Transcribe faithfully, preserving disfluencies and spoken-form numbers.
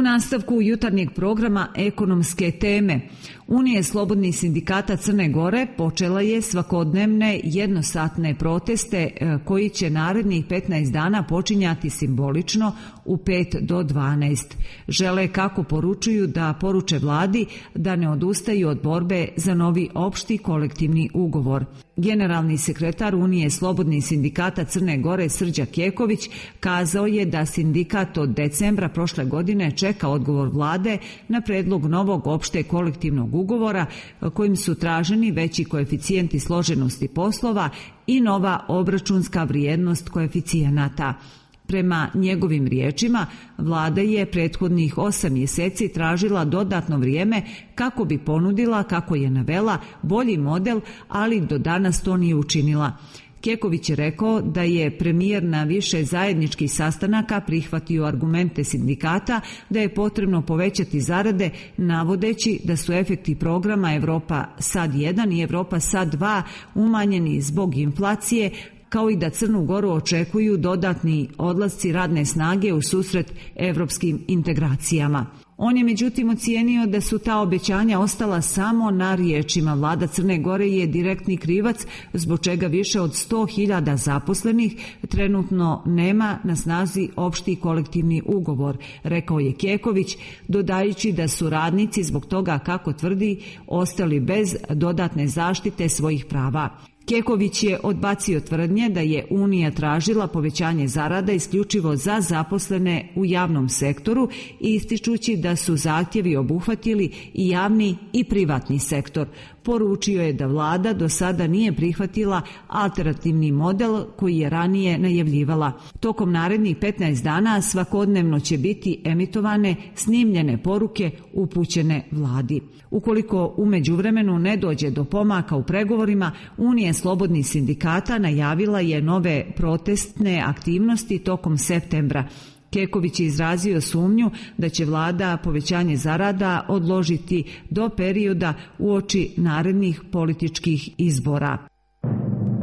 nastavku jutarnjeg programa ekonomske teme, Unije slobodnih sindikata Crne Gore počela je svakodnevne jednosatne proteste koji će narednih petnaest dana počinjati simbolično u pet do dvanaest. Žele, kako poručuju, da poruče vladi da ne odustaju od borbe za novi opšti kolektivni ugovor. Generalni sekretar Unije slobodnih sindikata Crne Gore Srđa Keković kazao je da sindikat od decembra prošle godine čeka odgovor vlade na predlog novog opšte kolektivnog ugovora kojim su traženi veći koeficijenti složenosti poslova i nova obračunska vrijednost koeficijenata. Prema njegovim riječima, vlada je prethodnih osam mjeseci tražila dodatno vrijeme kako bi ponudila, kako je navela, bolji model, ali do danas to nije učinila. Keković je rekao da je premijer na više zajedničkih sastanaka prihvatio argumente sindikata da je potrebno povećati zarade, navodeći da su efekti programa Evropa sad jedan i Evropa sad dva umanjeni zbog inflacije, kao i da Crnu Goru očekuju dodatni odlasci radne snage u susret evropskim integracijama. On je međutim ocijenio da su ta obećanja ostala samo na riječima. Vlada Crne Gore je direktni krivac zbog čega više od sto hiljada zaposlenih trenutno nema na snazi opšti kolektivni ugovor, rekao je Keković, dodajući da su radnici zbog toga, kako tvrdi, ostali bez dodatne zaštite svojih prava. Keković je odbacio tvrdnje da je Unija tražila povećanje zarada isključivo za zaposlene u javnom sektoru, ističući da su zahtjevi obuhvatili i javni i privatni sektor. Poručio je da vlada do sada nije prihvatila alternativni model koji je ranije najavljivala. Tokom narednih petnaest dana svakodnevno će biti emitovane snimljene poruke upućene vladi. Ukoliko u međuvremenu ne dođe do pomaka u pregovorima, Unija slobodnih sindikata najavila je nove protestne aktivnosti tokom septembra. Keković je izrazio sumnju da će vlada povećanje zarada odložiti do perioda uoči narednih političkih izbora.